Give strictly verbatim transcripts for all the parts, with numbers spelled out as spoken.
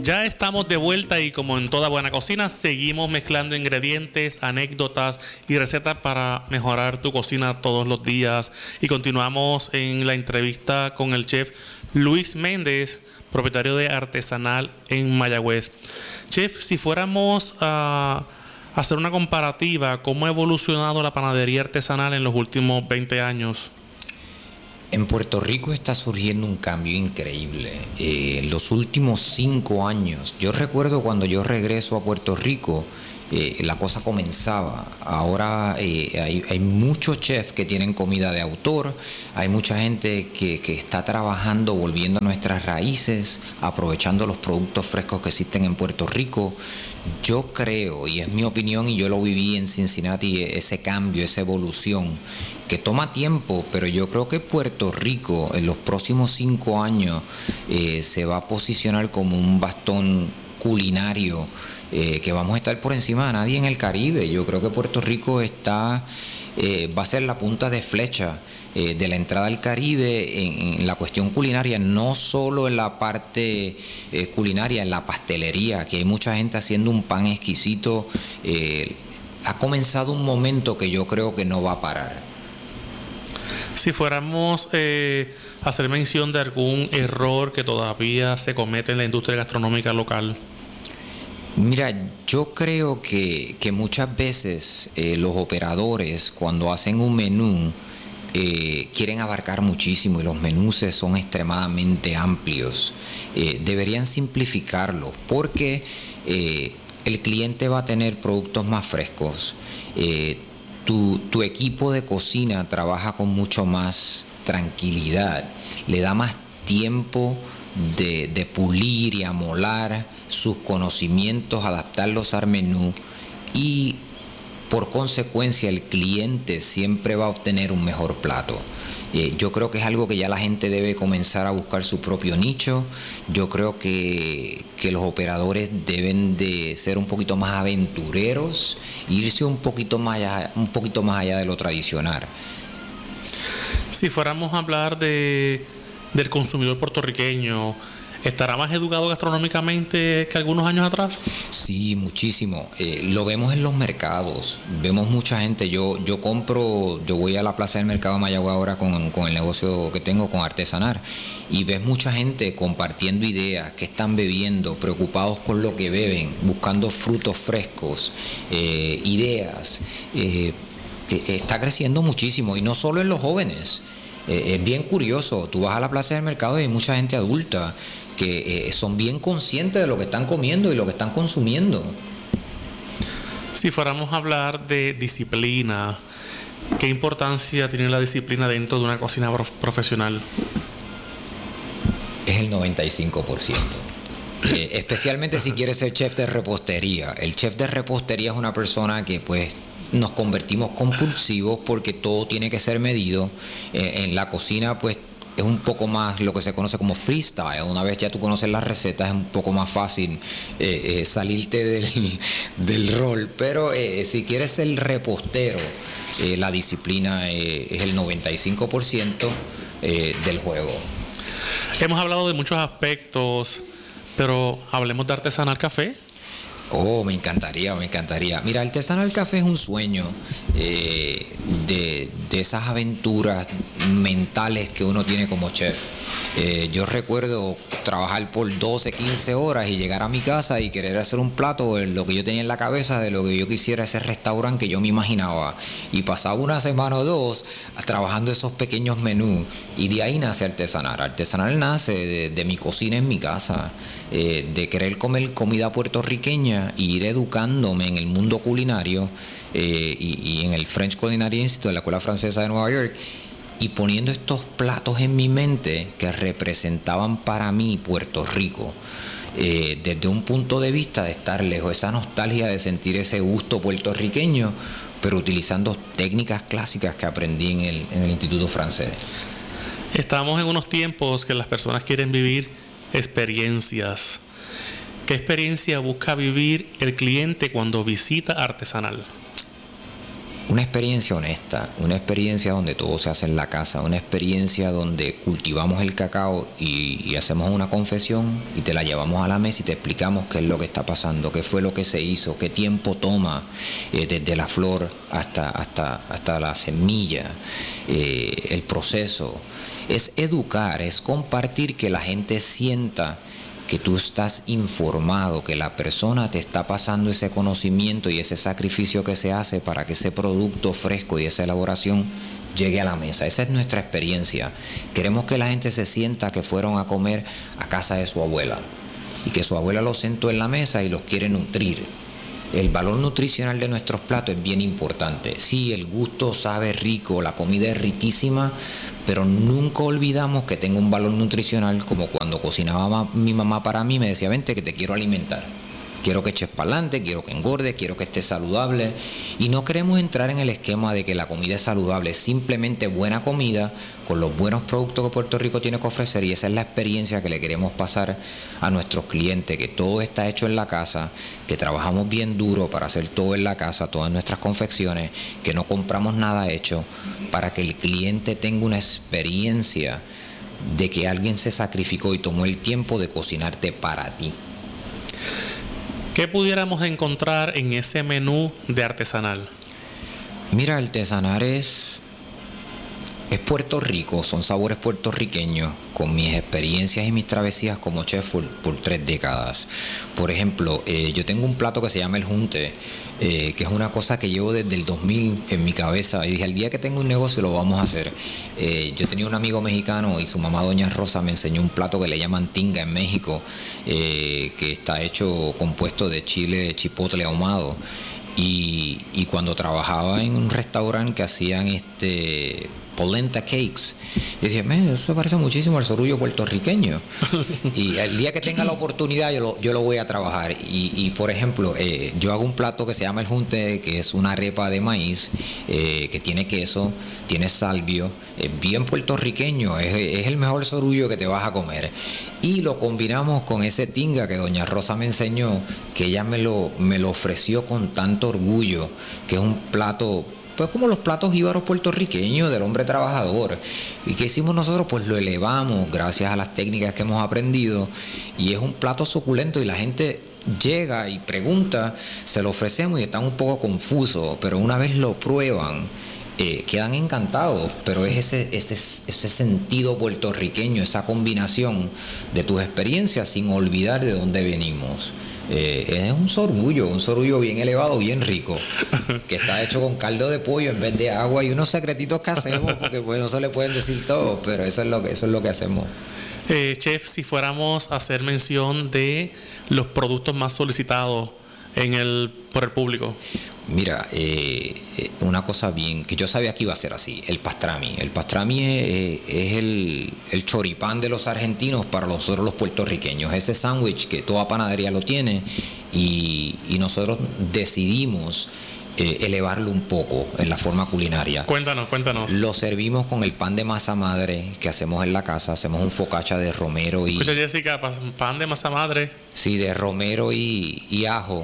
Ya estamos de vuelta y como en toda buena cocina, seguimos mezclando ingredientes, anécdotas y recetas para mejorar tu cocina todos los días. Y continuamos en la entrevista con el chef Luis Méndez, propietario de Artesanal en Mayagüez. Chef, si fuéramos a hacer una comparativa, ¿cómo ha evolucionado la panadería artesanal en los últimos veinte años? En Puerto Rico está surgiendo un cambio increíble. Eh, los últimos cinco años, yo recuerdo cuando yo regreso a Puerto Rico, eh, la cosa comenzaba. Ahora eh, hay, hay muchos chefs que tienen comida de autor, hay mucha gente que, que está trabajando, volviendo a nuestras raíces, aprovechando los productos frescos que existen en Puerto Rico. Yo creo, y es mi opinión, y yo lo viví en Cincinnati, ese cambio, esa evolución, que toma tiempo, pero yo creo que Puerto Rico en los próximos cinco años eh, se va a posicionar como un bastón culinario, eh, que vamos a estar por encima de nadie en el Caribe. Yo creo que Puerto Rico está, eh, va a ser la punta de flecha eh, de la entrada al Caribe en, en la cuestión culinaria, no solo en la parte eh, culinaria, en la pastelería, que hay mucha gente haciendo un pan exquisito. Eh, ha comenzado un momento que yo creo que no va a parar. Si fuéramos eh, a hacer mención de algún error que todavía se comete en la industria gastronómica local. Mira, yo creo que, que muchas veces eh, los operadores, cuando hacen un menú, eh, quieren abarcar muchísimo y los menús son extremadamente amplios. Eh, deberían simplificarlo porque eh, el cliente va a tener productos más frescos. Eh, Tu, tu equipo de cocina trabaja con mucho más tranquilidad, le da más tiempo de, de pulir y amolar sus conocimientos, adaptarlos al menú, y por consecuencia el cliente siempre va a obtener un mejor plato. Eh, yo creo que es algo que ya la gente debe comenzar a buscar su propio nicho. Yo creo que, que los operadores deben de ser un poquito más aventureros, irse un poquito más allá, un poquito más allá de lo tradicional. Si fuéramos a hablar de, del consumidor puertorriqueño, ¿estará más educado gastronómicamente que algunos años atrás? Sí, muchísimo. Eh, lo vemos en los mercados. Vemos mucha gente. Yo yo compro, yo voy a la plaza del mercado de Mayagüez ahora con, con el negocio que tengo, con Artesanal, y ves mucha gente compartiendo ideas, que están bebiendo, preocupados con lo que beben, buscando frutos frescos, eh, ideas. Eh, eh, está creciendo muchísimo, y no solo en los jóvenes. Eh, es bien curioso. Tú vas a la plaza del mercado y hay mucha gente adulta que eh, son bien conscientes de lo que están comiendo y lo que están consumiendo. Si fuéramos a hablar de disciplina, ¿qué importancia tiene la disciplina dentro de una cocina prof- profesional? Es el noventa y cinco por ciento. Eh, especialmente si quieres ser chef de repostería. El chef de repostería es una persona que pues nos convertimos compulsivos porque todo tiene que ser medido. Eh, en la cocina pues es un poco más lo que se conoce como freestyle. Una vez ya tú conoces las recetas es un poco más fácil eh, eh, salirte del, del rol. Pero eh, si quieres ser repostero, eh, la disciplina eh, es el noventa y cinco por ciento eh, del juego. Hemos hablado de muchos aspectos, pero hablemos de Artesanal Café. Oh, me encantaría, me encantaría. Mira, Artesanal Café es un sueño eh, de, de esas aventuras mentales que uno tiene como chef. Eh, yo recuerdo trabajar por doce, quince horas y llegar a mi casa y querer hacer un plato de lo que yo tenía en la cabeza, de lo que yo quisiera, ese restaurante que yo me imaginaba. Y pasaba una semana o dos trabajando esos pequeños menús. Y de ahí nace Artesanal. Artesanal nace de, de mi cocina en mi casa, eh, de querer comer comida puertorriqueña y ir educándome en el mundo culinario, eh, y, y en el French Culinary Institute de la Escuela Francesa de Nueva York, y poniendo estos platos en mi mente que representaban para mí Puerto Rico, eh, desde un punto de vista de estar lejos, esa nostalgia de sentir ese gusto puertorriqueño, pero utilizando técnicas clásicas que aprendí en el, en el Instituto Francés. Estamos en unos tiempos que las personas quieren vivir experiencias. ¿Qué experiencia busca vivir el cliente cuando visita Artesanal? Una experiencia honesta, una experiencia donde todo se hace en la casa, una experiencia donde cultivamos el cacao y, y hacemos una confesión y te la llevamos a la mesa y te explicamos qué es lo que está pasando, qué fue lo que se hizo, qué tiempo toma eh, desde la flor hasta, hasta, hasta la semilla, eh, el proceso. Es educar, es compartir, que la gente sienta que tú estás informado, que la persona te está pasando ese conocimiento y ese sacrificio que se hace para que ese producto fresco y esa elaboración llegue a la mesa. Esa es nuestra experiencia. Queremos que la gente se sienta que fueron a comer a casa de su abuela y que su abuela los sentó en la mesa y los quiere nutrir. El valor nutricional de nuestros platos es bien importante. Sí, el gusto sabe rico, la comida es riquísima, pero nunca olvidamos que tenga un valor nutricional, como cuando cocinaba mi mamá para mí, me decía, vente que te quiero alimentar. Quiero que eches para adelante, quiero que engordes, quiero que estés saludable. Y no queremos entrar en el esquema de que la comida es saludable, es simplemente buena comida con los buenos productos que Puerto Rico tiene que ofrecer, y esa es la experiencia que le queremos pasar a nuestros clientes, que todo está hecho en la casa, que trabajamos bien duro para hacer todo en la casa, todas nuestras confecciones, que no compramos nada hecho, para que el cliente tenga una experiencia de que alguien se sacrificó y tomó el tiempo de cocinarte para ti. ¿Qué pudiéramos encontrar en ese menú de artesanal? Mira, artesanal es, es Puerto Rico, son sabores puertorriqueños, con mis experiencias y mis travesías como chef por, por tres décadas. Por ejemplo, eh, yo tengo un plato que se llama el junte, eh, que es una cosa que llevo desde el dos mil en mi cabeza, y dije, el día que tengo un negocio lo vamos a hacer. Eh, yo tenía un amigo mexicano y su mamá Doña Rosa me enseñó un plato que le llaman tinga en México, eh, que está hecho, compuesto de chile chipotle ahumado. Y, y cuando trabajaba en un restaurante que hacían este polenta cakes, yo dije, eso parece muchísimo al sorullo puertorriqueño. Y el día que tenga la oportunidad yo lo, yo lo voy a trabajar. Y, y por ejemplo, eh, yo hago un plato que se llama el junte, que es una arepa de maíz, eh, que tiene queso, tiene salvio, es bien puertorriqueño, es, es el mejor sorullo que te vas a comer. Y lo combinamos con ese tinga que Doña Rosa me enseñó, que ella me lo, me lo ofreció con tanto orgullo, que es un plato, pues como los platos jíbaros puertorriqueños del hombre trabajador. ¿Y qué hicimos nosotros? Pues lo elevamos gracias a las técnicas que hemos aprendido, y es un plato suculento, y la gente llega y pregunta, se lo ofrecemos y están un poco confusos, pero una vez lo prueban, eh, quedan encantados. Pero es ese, ese, ese sentido puertorriqueño, esa combinación de tus experiencias sin olvidar de dónde venimos. Eh, es un sorullo, un sorullo bien elevado, bien rico, que está hecho con caldo de pollo en vez de agua, y unos secretitos que hacemos, porque pues no se le pueden decir todo, pero eso es lo que, eso es lo que hacemos. Eh, chef, si fuéramos a hacer mención de los productos más solicitados en el por el público. Mira, eh, una cosa bien, que yo sabía que iba a ser así, el pastrami. El pastrami es, es el, el choripán de los argentinos para nosotros los puertorriqueños. Ese sándwich que toda panadería lo tiene, y, y nosotros decidimos eh, elevarlo un poco en la forma culinaria. Cuéntanos, cuéntanos. Lo servimos con el pan de masa madre que hacemos en la casa. Hacemos un focaccia de romero y... Escucha, Jessica, pan de masa madre. Sí, de romero y, y ajo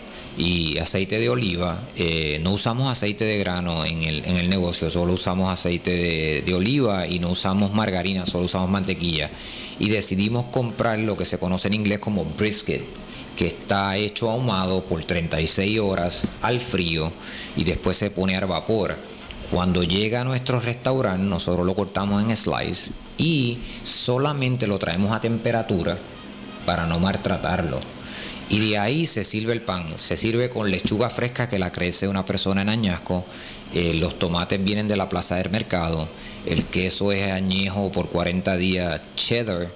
y aceite de oliva. Eh, no usamos aceite de grano en el, en el negocio, solo usamos aceite de, de oliva, y no usamos margarina, solo usamos mantequilla. Y decidimos comprar lo que se conoce en inglés como brisket, que está hecho ahumado por treinta y seis horas al frío y después se pone al vapor. Cuando llega a nuestro restaurante, nosotros lo cortamos en slice y solamente lo traemos a temperatura para no maltratarlo. Y de ahí se sirve el pan, se sirve con lechuga fresca que la crece una persona en Añasco, eh, los tomates vienen de la plaza del mercado, el queso es añejo por cuarenta días, cheddar,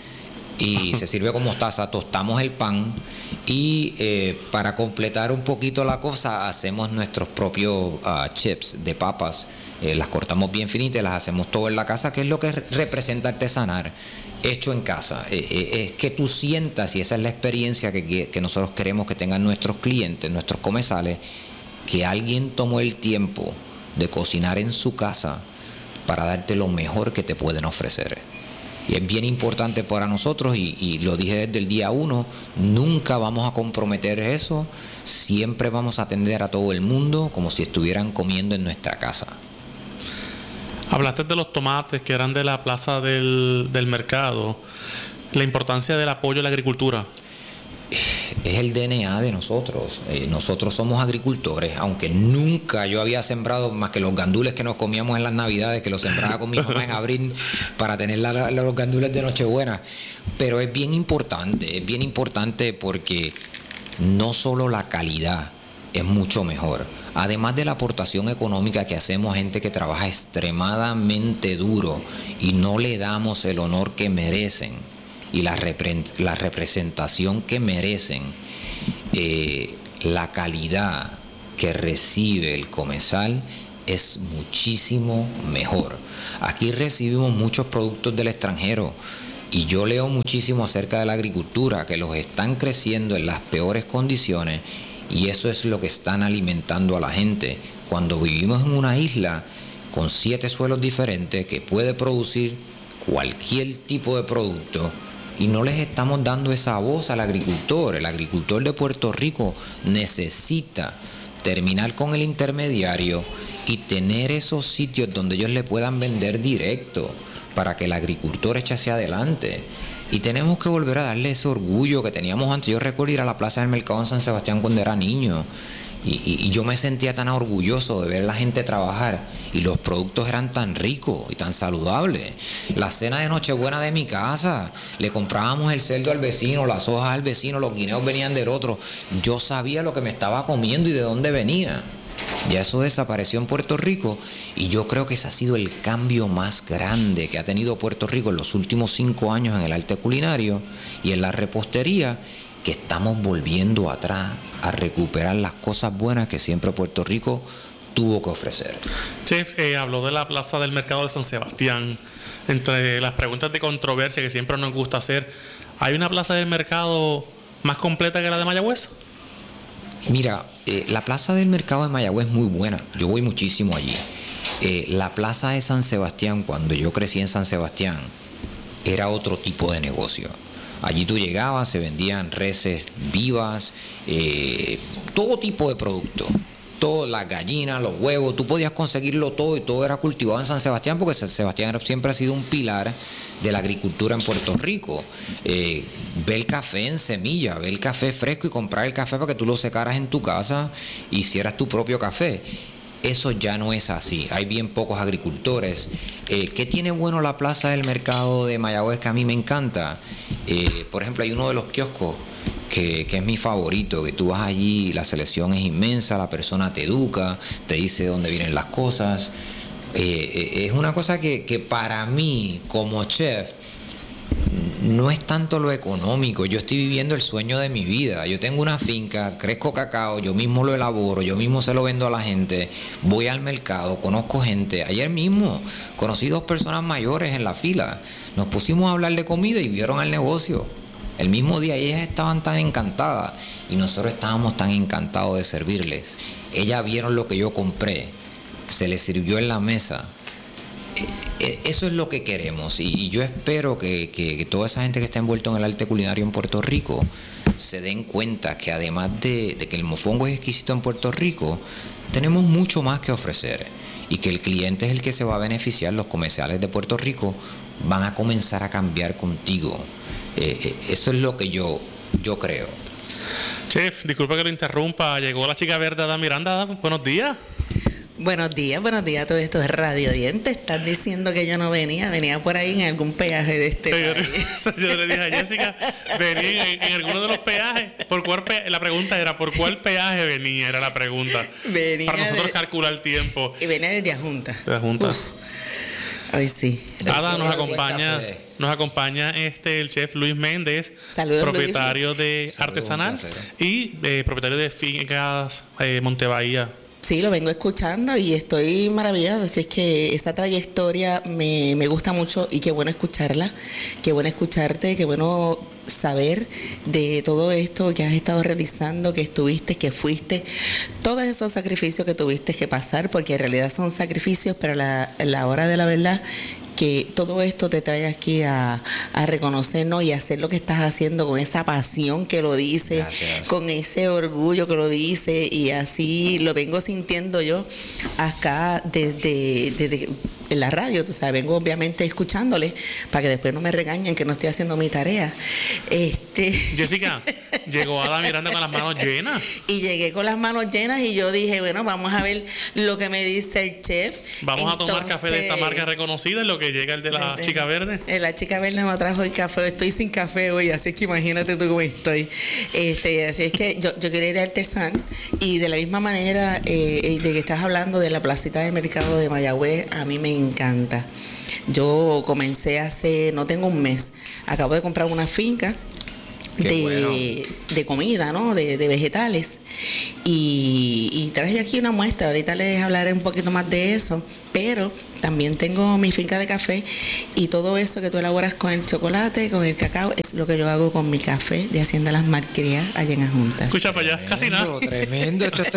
y se sirve con mostaza. Tostamos el pan y eh, para completar un poquito la cosa hacemos nuestros propios uh, chips de papas, eh, las cortamos bien finitas, las hacemos todo en la casa, que es lo que representa artesanar, hecho en casa. Eh, eh, es que tú sientas, y esa es la experiencia que, que, que nosotros queremos que tengan nuestros clientes, nuestros comensales, que alguien tomó el tiempo de cocinar en su casa para darte lo mejor que te pueden ofrecer. Y es bien importante para nosotros, y, y lo dije desde el día uno, nunca vamos a comprometer eso, siempre vamos a atender a todo el mundo como si estuvieran comiendo en nuestra casa. Hablaste de los tomates que eran de la plaza del, del mercado, la importancia del apoyo a la agricultura. Es el D N A de nosotros. Eh, nosotros somos agricultores, aunque nunca yo había sembrado más que los gandules que nos comíamos en las Navidades, que los sembraba con mi mamá en abril para tener la, la, los gandules de Nochebuena. Pero es bien importante, es bien importante porque no solo la calidad es mucho mejor. Además de la aportación económica que hacemos a gente que trabaja extremadamente duro y no le damos el honor que merecen y la, repre- la representación que merecen, eh, la calidad que recibe el comensal es muchísimo mejor. Aquí recibimos muchos productos del extranjero y yo leo muchísimo acerca de la agricultura, que los están creciendo en las peores condiciones, y eso es lo que están alimentando a la gente. Cuando vivimos en una isla con siete suelos diferentes que puede producir cualquier tipo de producto, y no les estamos dando esa voz al agricultor. El agricultor de Puerto Rico necesita terminar con el intermediario y tener esos sitios donde ellos le puedan vender directo para que el agricultor eche hacia adelante. Y tenemos que volver a darle ese orgullo que teníamos antes. Yo recuerdo ir a la plaza del mercado en San Sebastián cuando era niño. Y, y, y yo me sentía tan orgulloso de ver a la gente trabajar, y los productos eran tan ricos y tan saludables. La cena de Nochebuena de mi casa, le comprábamos el cerdo al vecino, las hojas al vecino, los guineos venían del otro. Yo sabía lo que me estaba comiendo y de dónde venía. Ya eso desapareció en Puerto Rico, y yo creo que ese ha sido el cambio más grande que ha tenido Puerto Rico en los últimos cinco años en el arte culinario y en la repostería, que estamos volviendo atrás a recuperar las cosas buenas que siempre Puerto Rico tuvo que ofrecer. Chef, eh, habló de la plaza del mercado de San Sebastián. Entre las preguntas de controversia que siempre nos gusta hacer, ¿hay una plaza del mercado más completa que la de Mayagüez? Mira, eh, la plaza del mercado de Mayagüez es muy buena. Yo voy muchísimo allí. Eh, la plaza de San Sebastián, cuando yo crecí en San Sebastián, era otro tipo de negocio. Allí tú llegabas, se vendían reses vivas, eh, todo tipo de productos. Todo, las gallinas, los huevos, tú podías conseguirlo todo, y todo era cultivado en San Sebastián, porque San Sebastián siempre ha sido un pilar de la agricultura en Puerto Rico. Eh, ve el café en semilla, ve el café fresco y comprar el café para que tú lo secaras en tu casa y hicieras tu propio café. Eso ya no es así, hay bien pocos agricultores. Eh, ¿Qué tiene bueno la plaza del mercado de Mayagüez que a mí me encanta? Eh, por ejemplo, hay uno de los kioscos Que, que es mi favorito, que tú vas allí, la selección es inmensa, la persona te educa, te dice dónde vienen las cosas. Eh, eh, es una cosa que, que para mí, como chef, no es tanto lo económico. Yo estoy viviendo el sueño de mi vida. Yo tengo una finca, crezco cacao, yo mismo lo elaboro, yo mismo se lo vendo a la gente, voy al mercado, conozco gente. Ayer mismo conocí dos personas mayores en la fila, nos pusimos a hablar de comida y vieron al negocio. El mismo día, ellas estaban tan encantadas y nosotros estábamos tan encantados de servirles. Ellas vieron lo que yo compré, se les sirvió en la mesa. Eso es lo que queremos, y yo espero que, que, que toda esa gente que está envuelta en el arte culinario en Puerto Rico se den cuenta que además de, de que el mofongo es exquisito en Puerto Rico, tenemos mucho más que ofrecer, y que el cliente es el que se va a beneficiar. Los comerciales de Puerto Rico van a comenzar a cambiar contigo. Eh, eso es lo que yo, yo creo. Chef, disculpa que lo interrumpa. Llegó la chica verde Ada Miranda. Buenos días. Buenos días, buenos días a todos estos radiodientes. Están diciendo que yo no venía, venía por ahí en algún peaje de este yo, país. Yo le dije a Jessica, venía en, en alguno de los peajes. ¿Por cuál pe la pregunta era, ¿por cuál peaje venía? Era la pregunta. Venía para nosotros de, calcular el tiempo. Y venía desde Ajunta. De Ajunta. Ay, sí. Ada, nos acompaña, nos acompaña este el chef Luis Méndez, Saludos, propietario Luis. de Saludos, Artesanal y de, propietario de Fincas eh, Montebahía. Sí, lo vengo escuchando y estoy maravillada. Así es que esa trayectoria me, me gusta mucho, y qué bueno escucharla, qué bueno escucharte, qué bueno saber de todo esto que has estado realizando, que estuviste, que fuiste, todos esos sacrificios que tuviste que pasar, porque en realidad son sacrificios, pero la, la hora de la verdad que todo esto te trae aquí a, a reconocernos y a hacer lo que estás haciendo con esa pasión que lo dice, Gracias. con ese orgullo que lo dice, y así lo vengo sintiendo yo acá desde, desde en la radio, tú sabes, vengo obviamente escuchándole para que después no me regañen que no estoy haciendo mi tarea. Este Jessica, llegó Ada Miranda con las manos llenas. Y llegué con las manos llenas y yo dije, bueno, vamos a ver lo que me dice el chef. Vamos Entonces, a tomar café de esta marca reconocida, en lo que llega el de la de- chica verde. Eh, La chica verde me trajo el café. Estoy sin café hoy, así es que imagínate tú cómo estoy. Este, así es que yo, yo quería ir a Artesan, y de la misma manera eh, de que estás hablando de la placita del mercado de Mayagüez, a mí me encanta. Yo comencé hace, no tengo un mes, acabo de comprar una finca Qué de, bueno. de comida, ¿no? De, de vegetales. Y, y traje aquí una muestra. Ahorita les hablaré un poquito más de eso. Pero también tengo mi finca de café, y todo eso que tú elaboras con el chocolate, con el cacao, es lo que yo hago con mi café de Hacienda Las Malcrias allá en Ajuntas. Escucha para allá, casi nada. Tremendo, tremendo. Esto es